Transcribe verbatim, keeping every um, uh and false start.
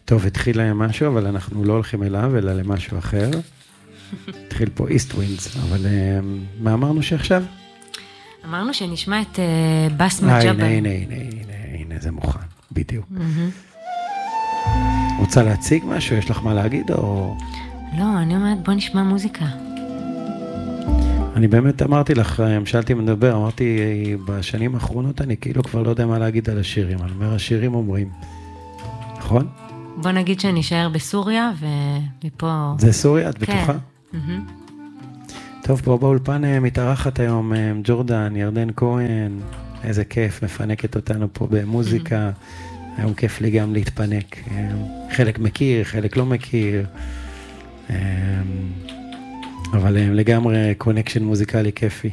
טוב, התחיל להם משהו, אבל אנחנו לא הולכים אליו, אלא למשהו אחר. התחיל פה איסט ווינדס, אבל מה אמרנו שעכשיו? אמרנו שנשמע את בס מג'בל. הנה, הנה, הנה, הנה, הנה, זה מוכן, בדיוק. רוצה להציג משהו? יש לך מה להגיד או... לא, אני אומרת, בוא נשמע מוזיקה. אני באמת אמרתי לך, שאלתי מדבר, אמרתי, בשנים האחרונות אני כאילו כבר לא יודע מה להגיד על השירים. אני אומר, השירים אומרים, נכון? בוא נגיד שאני אשאר בסוריה, ומפה... זה סוריה? את בטוחה? כן. טוב, פה באולפן מתארחת היום ג'ורדן, ירדן כהן, איזה כיף, מפנקת אותנו פה במוזיקה. היום כיף לי גם להתפנק. חלק מכיר, חלק לא מכיר. אבל לגמרי קונקשן מוזיקלי כיפי.